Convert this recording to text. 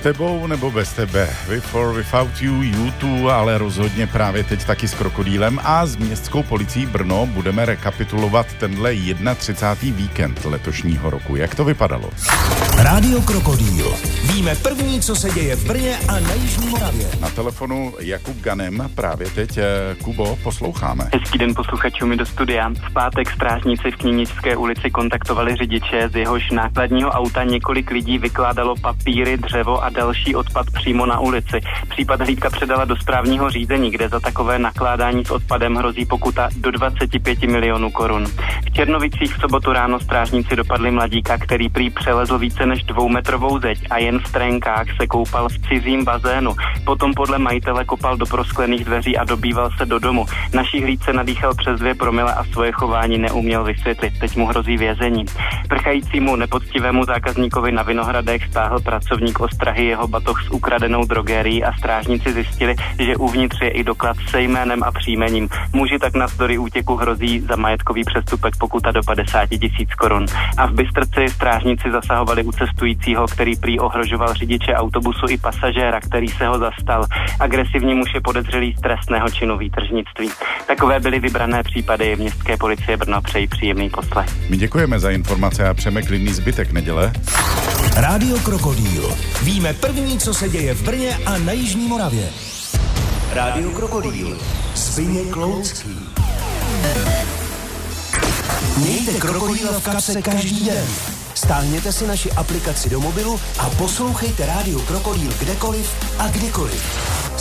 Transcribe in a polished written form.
tebou nebo bez tebe, With or Without You, U2, ale rozhodně právě teď taky s Krokodýlem a s městskou policií Brno budeme rekapitulovat tenhle 31. víkend letošního roku. Jak to vypadalo? Rádio Krokodýl. Víme první, co se děje v Brně a na Jižní Moravě. Na telefonu Jakub Ganem právě teď. Kubo, posloucháme. Hezký den posluchačům do studia. V pátek strážníci v Kníničské ulici kontaktovali řidiče, z jehož nákladního auta několik lidí vykládalo papíry, dřevo a další odpad přímo na ulici. Případ hlídka předala do správního řízení, kde za takové nakládání s odpadem hrozí pokuta do 25 milionů korun. V Černovicích v sobotu ráno strážníci dopadli mladíka, který prý přelezl více než 2metrovou zeď a jen v trenkách se koupal v cizím bazénu. Potom podle majitele kopal do prosklených dveří a dobýval se do domu. Naší hlídce nadýchal přes 2 promile a svoje chování neuměl vysvětlit. Teď mu hrozí vězení. Prchajícímu nepoctivému zákazníkovi na Vinohradech stáhl pracovník ostrahy jeho batoh s ukradenou drogérií a strážníci zjistili, že uvnitř je i doklad se jménem a příjmením. Muži tak navzdory útěku hrozí za majetkový přestupek pokuta do 50 000 korun. A v Bystrci strážníci zasahovali u cestujícího, který prý ohrožoval řidiče autobusu i pasažéra, který se ho zastal. Agresivní muž je podezřelý z trestného činu výtržnictví. Takové byly vybrané případy městské policie Brno. Přeji příjemný poslech. My děkujeme za informace a přejeme klidný zbytek neděle. Rádio Krokodýl. Víme první, co se děje v Brně a na Jižní Moravě. Rádio Krokodýl. Zbyněk Loucký. Mějte Krokodýla v kapse každý den. Stáhněte si naši aplikaci do mobilu a poslouchejte Rádio Krokodýl kdekoliv a kdykoliv.